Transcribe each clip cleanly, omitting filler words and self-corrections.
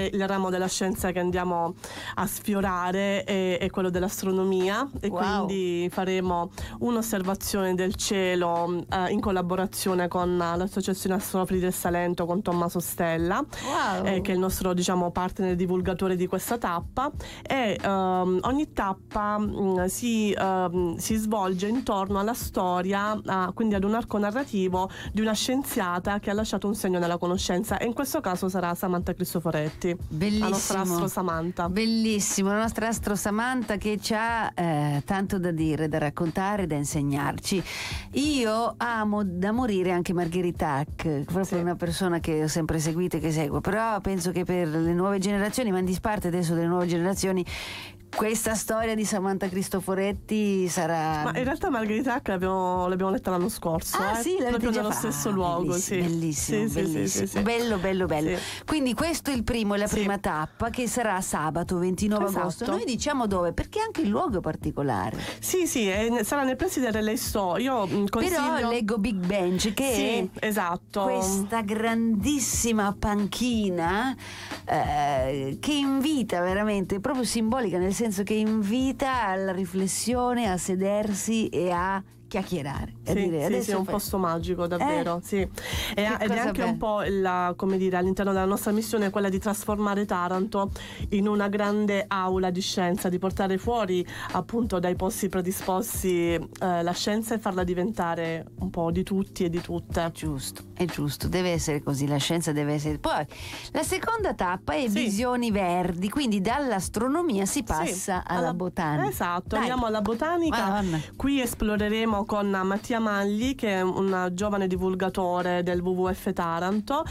è il ramo della scienza che andiamo a sfiorare, è quello dell'astronomia, e quindi faremo un'osservazione del cielo in collaborazione con l'Associazione Astronofili del Salento, con Tommaso Stella, che è il nostro, diciamo, partner divulgatore di questa tappa, e ogni tappa si svolge intorno alla storia, quindi ad un arco narrativo di una scienziata che ha lasciato un segno nella conoscenza, e in questo caso sarà Samantha Cristoforetti. Bellissimo. La nostra Astro Samantha. Bellissimo, la nostra Astro Samantha che ha tanto da dire, da raccontare, da insegnarci. Io amo da morire anche Margherita Hack, proprio una persona che ho sempre seguito e che seguo, però penso che per le nuove generazioni, ma in disparte adesso delle nuove generazioni, questa storia di Samantha Cristoforetti sarà... Ma in realtà Margherita Hack l'abbiamo letta l'anno scorso, sì, proprio nello stesso luogo. Bellissimo, bellissimo. Sì. Bello. Sì. Quindi questo è il primo, è la prima tappa, che sarà sabato 29 agosto. Noi diciamo dove, perché anche il luogo è particolare. Sì, sarà nei pressi del Relay Store. Io consiglio... Però leggo Big Bench, che è esatto, questa grandissima panchina che invita veramente, proprio simbolica, nel senso che invita alla riflessione, a sedersi e a chiacchierare. Sì, è un posto magico, davvero. Ed è anche un po' come dire, all'interno della nostra missione, quella di trasformare Taranto in una grande aula di scienza, di portare fuori appunto dai posti predisposti la scienza e farla diventare un po' di tutti e di tutte. È giusto, deve essere così, la scienza deve essere. Poi la seconda tappa è visioni verdi, quindi dall'astronomia si passa alla botanica. Esatto, andiamo alla botanica. Madonna. Qui esploreremo con Mattia Magli, che è un giovane divulgatore del WWF Taranto,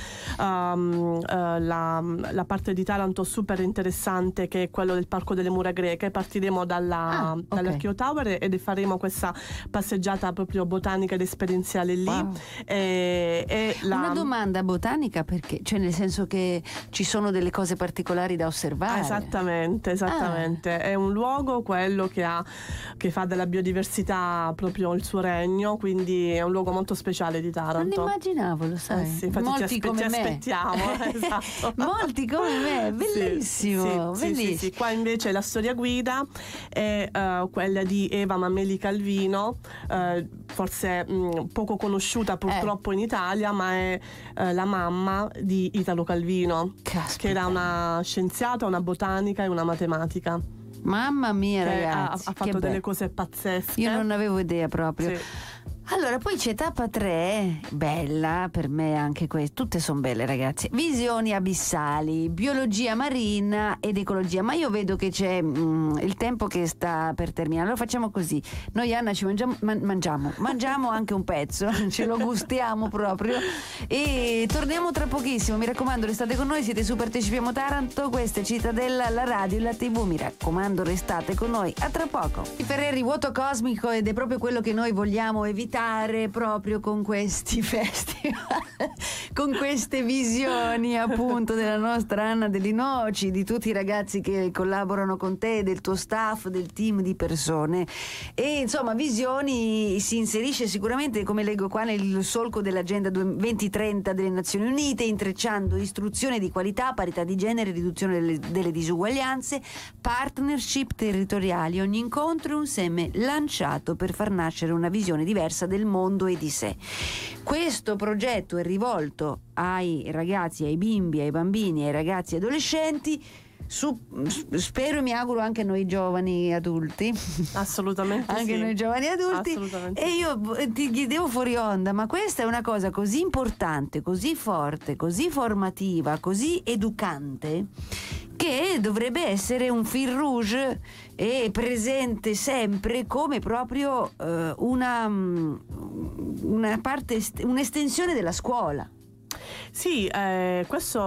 la parte di Taranto super interessante, che è quello del Parco delle Mura Greche. Partiremo dall'Archeo Tower e faremo questa passeggiata proprio botanica ed esperienziale lì. Una domanda: botanica perché? Cioè, nel senso che ci sono delle cose particolari da osservare? Esattamente. È un luogo, quello che fa della biodiversità proprio il suo regno, quindi è un luogo molto speciale di Taranto. Non immaginavo, lo sai. Infatti molti come ti me. Aspettiamo. Esatto. Molti come me, bellissimo. Sì. Qua invece la storia guida è quella di Eva Mameli Calvino, forse poco conosciuta purtroppo in Italia, ma è la mamma di Italo Calvino. Caspita. Che era una scienziata, una botanica e una matematica. Mamma mia, ragazzi, ha fatto delle cose pazzesche. Io non avevo idea proprio. Sì. Allora, poi c'è tappa 3, bella per me anche queste, tutte sono belle, ragazzi. Visioni abissali, biologia marina ed ecologia. Ma io vedo che c'è il tempo che sta per terminare. Allora facciamo così: noi, Anna, ci mangiamo anche un pezzo, ce lo gustiamo proprio, e torniamo tra pochissimo. Mi raccomando, restate con noi, siete su Partecipiamo Taranto, questa è Cittadella, la radio e la TV. Mi raccomando, restate con noi, a tra poco. Ferreri, vuoto cosmico, ed è proprio quello che noi vogliamo evitare proprio con questi festival, con queste visioni appunto della nostra Anna Deli Noci, di tutti i ragazzi che collaborano con te, del tuo staff, del team di persone. E insomma, visioni si inserisce sicuramente, come leggo qua, nel solco dell'agenda 2030 delle Nazioni Unite, intrecciando istruzione di qualità, parità di genere, riduzione delle disuguaglianze, partnership territoriali. Ogni incontro è un seme lanciato per far nascere una visione diversa del mondo e di sé. Questo progetto è rivolto ai ragazzi, ai bimbi, ai bambini, ai ragazzi e adolescenti. Spero e mi auguro anche a noi giovani adulti. Assolutamente anche noi giovani adulti. E io ti chiedevo fuori onda, ma questa è una cosa così importante, così forte, così formativa, così educante, che dovrebbe essere un fil rouge e presente sempre come proprio una parte, un'estensione della scuola. Sì, questo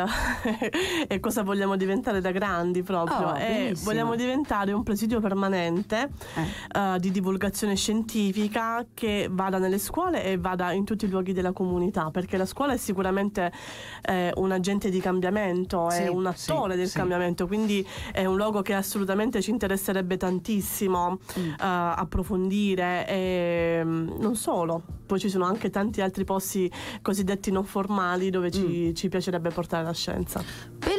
è cosa vogliamo diventare da grandi proprio. Vogliamo diventare un presidio permanente di divulgazione scientifica che vada nelle scuole e vada in tutti i luoghi della comunità, perché la scuola è sicuramente un agente di cambiamento, è un attore del cambiamento, quindi è un luogo che assolutamente ci interesserebbe tantissimo approfondire, e non solo. Poi ci sono anche tanti altri posti cosiddetti non formali dove ci piacerebbe portare la scienza.